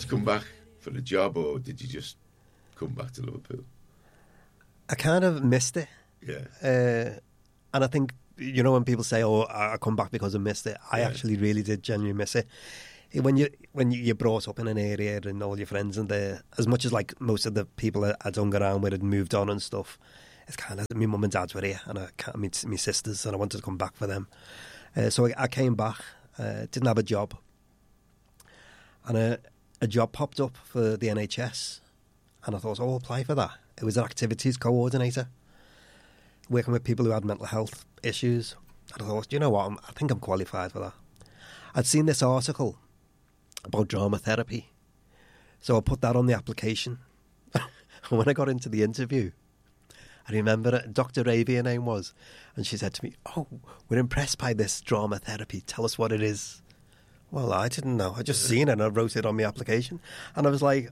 you come back for the job, or did you just come back to Liverpool? I kind of missed it. Yeah. And I think, you know, when people say, "Oh, I come back because I missed it," I actually really did genuinely miss it. When you're brought up in an area and all your friends are there, as much as like most of the people I'd hung around with had moved on and stuff, it's kind of my mum and dad's were here, and my sisters, and I wanted to come back for them. So I came back, didn't have a job, and a job popped up for the NHS, and I thought, oh, I'll apply for that. It was an activities coordinator, working with people who had mental health issues. And I thought, you know what, I think I'm qualified for that. I'd seen this article about drama therapy, so I put that on the application. And when I got into the interview, I remember it, Dr. Ravi, her name was, and she said to me, "Oh, we're impressed by this drama therapy. Tell us what it is." Well, I didn't know. I just seen it and I wrote it on my application. And I was like,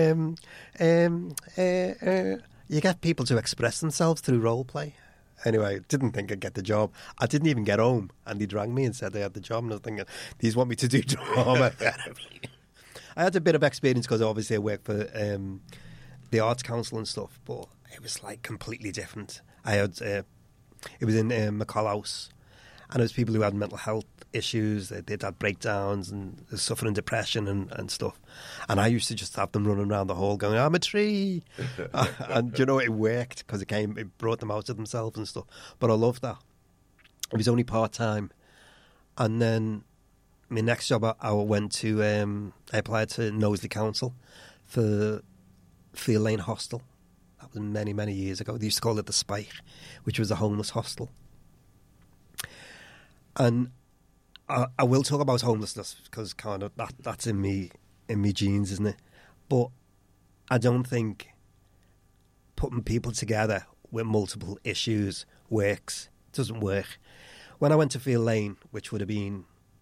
you get people to express themselves through role play. Anyway, didn't think I'd get the job. I didn't even get home, and they rang me and said they had the job, and I was thinking, these want me to do drama therapy. I had a bit of experience because obviously I worked for the Arts Council and stuff, but it was like completely different. I had it was in McCall House, and it was people who had mental health issues. They'd had breakdowns and suffering depression and stuff. And I used to just have them running around the hall going, "I'm a tree." And you know, it worked because it brought them out of themselves and stuff. But I loved that. It was only part-time. And then my next job, I went to, I applied to Knowsley Council for Field Lane Hostel. That was many, many years ago. They used to call it the Spike, which was a homeless hostel. And I will talk about homelessness because kind of that's in me genes, isn't it? But I don't think putting people together with multiple issues works. It doesn't work. When I went to Field Lane, which would have been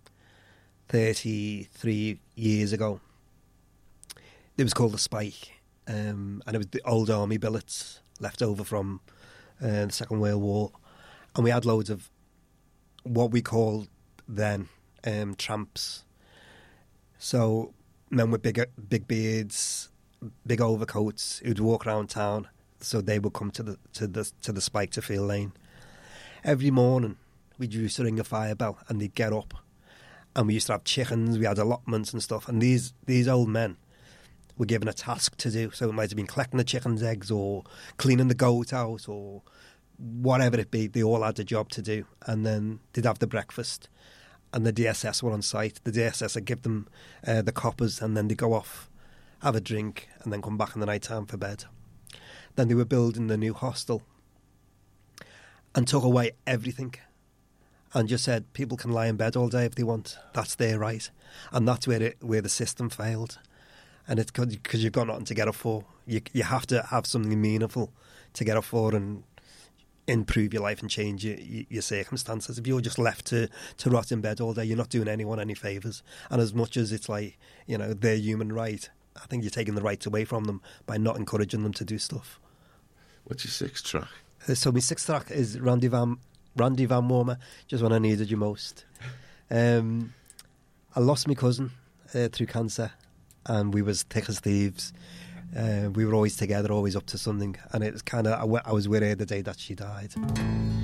33 years ago, it was called the Spike, and it was the old army billets left over from the Second World War, and we had loads of what we called then tramps. So men with big beards, big overcoats, who'd walk around town. So they would come to the Spike to Field Lane. Every morning we used to ring a fire bell and they'd get up, and we used to have chickens. We had allotments and stuff, and these old men were given a task to do. So it might have been collecting the chickens' eggs or cleaning the goat out or whatever it be. They all had a job to do, and then they'd have the breakfast. And the DSS were on site. The DSS would give them the coppers, and then they go off, have a drink, and then come back in the night time for bed. Then they were building the new hostel and took away everything and just said people can lie in bed all day if they want. That's their right. And that's where the system failed. And it's because you've got nothing to get up for. You have to have something meaningful to get up for and improve your life and change your circumstances. If you're just left to rot in bed all day, you're not doing anyone any favours. And as much as it's like, you know, their human right, I think you're taking the rights away from them by not encouraging them to do stuff. What's your sixth track? So my sixth track is Randy Van Warmer, Just When I Needed You Most. I lost my cousin through cancer, and we was thick as thieves. We were always together, always up to something, and it was kind of, I was with her the day that she died.